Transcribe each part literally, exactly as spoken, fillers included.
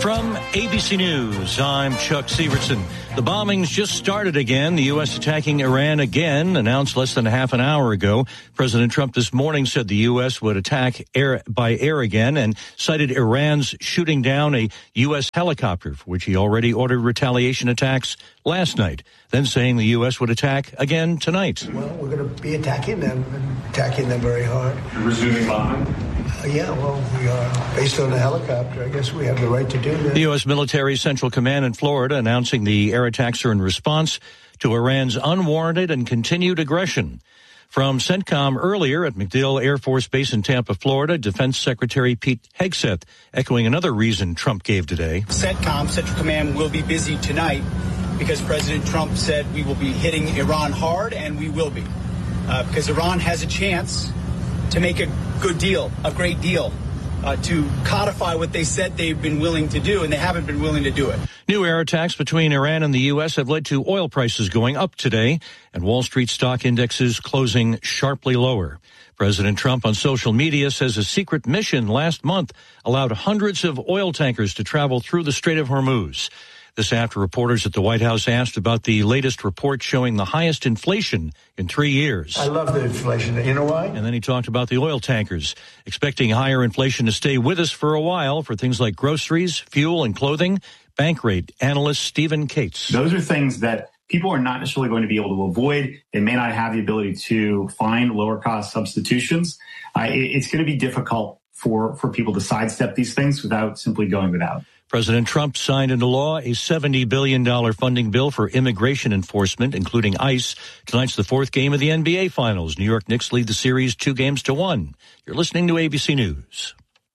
From A B C News, I'm Chuck Severson. The bombings just started again. The U S attacking Iran again, announced less than half an hour ago. President Trump this morning said the U S would attack air by air again and cited Iran's shooting down a U S helicopter, for which he already ordered retaliation attacks last night, then saying the U S would attack again tonight. Well, we're going to be attacking them, and attacking them very hard. You're resuming bombing? Uh, yeah, well, we are. Based on the helicopter, I guess we have the right to do that. The U S Military Central Command in Florida announcing the air attacks are in response to Iran's unwarranted and continued aggression. From CENTCOM earlier at MacDill Air Force Base in Tampa, Florida, Defense Secretary Pete Hegseth echoing another reason Trump gave today. CENTCOM, Central Command, will be busy tonight because President Trump said we will be hitting Iran hard, and we will be. Uh, because Iran has a chance to make a good deal, a great deal, uh, to codify what they said they've been willing to do, and they haven't been willing to do it. New air attacks between Iran and the U S have led to oil prices going up today and Wall Street stock indexes closing sharply lower. President Trump on social media says a secret mission last month allowed hundreds of oil tankers to travel through the Strait of Hormuz. This after reporters at the White House asked about the latest report showing the highest inflation in three years. I love the inflation. You know why? And then he talked about the oil tankers, expecting higher inflation to stay with us for a while for things like groceries, fuel, and clothing. Bankrate analyst Stephen Cates. Those are things that people are not necessarily going to be able to avoid. They may not have the ability to find lower cost substitutions. Uh, it, it's going to be difficult for, for people to sidestep these things without simply going without. President Trump signed into law a seventy billion dollars funding bill for immigration enforcement, including ICE. Tonight's the fourth game of the N B A Finals. New York Knicks lead the series two games to one. You're listening to A B C News.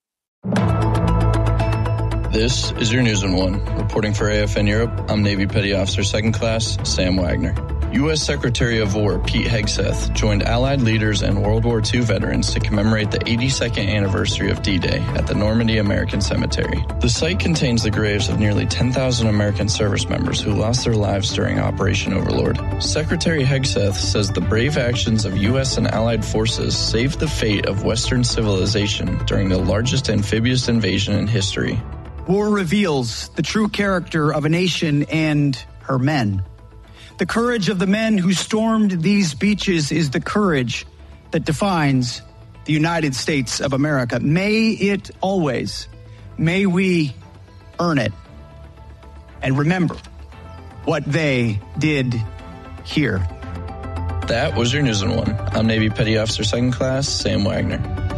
This is your News in One. Reporting for A F N Europe, I'm Navy Petty Officer Second Class Sam Wagner. U S Secretary of War Pete Hegseth joined Allied leaders and World War Two veterans to commemorate the eighty-second anniversary of D-Day at the Normandy American Cemetery. The site contains the graves of nearly ten thousand American service members who lost their lives during Operation Overlord. Secretary Hegseth says the brave actions of U S and Allied forces saved the fate of Western civilization during the largest amphibious invasion in history. War reveals the true character of a nation and her men. The courage of the men who stormed these beaches is the courage that defines the United States of America. May it always, may we earn it and remember what they did here. That was your News in One. I'm Navy Petty Officer Second Class Sam Wagner.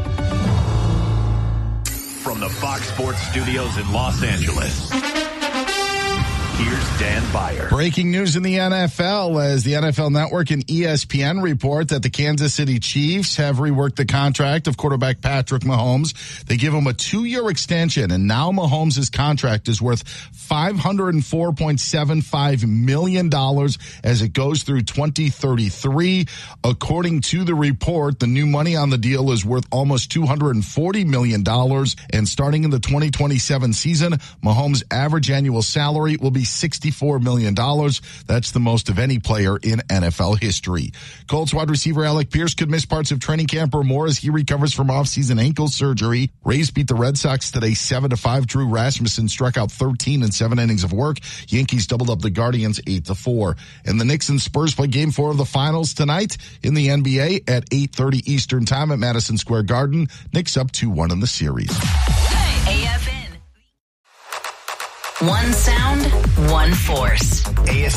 From the Fox Sports Studios in Los Angeles, here's Dan Byer. Breaking news in the N F L as the N F L Network and E S P N report that the Kansas City Chiefs have reworked the contract of quarterback Patrick Mahomes. They give him a two-year extension, and now Mahomes' contract is worth five hundred four point seven five million dollars as it goes through twenty thirty-three. According to the report, the new money on the deal is worth almost two hundred forty million dollars, and starting in the twenty twenty-seven season, Mahomes' average annual salary will be sixty-four million dollars. That's the most of any player in N F L history. Colts wide receiver Alec Pierce could miss parts of training camp or more as he recovers from offseason ankle surgery. Rays beat the Red Sox today seven to five. Drew Rasmussen struck out thirteen in seven innings of work. Yankees doubled up the Guardians eight to four. And the Knicks and Spurs play game four of the finals tonight in the N B A at eight thirty Eastern time at Madison Square Garden. Knicks up two one in the series. A F N. One sound, one force. A F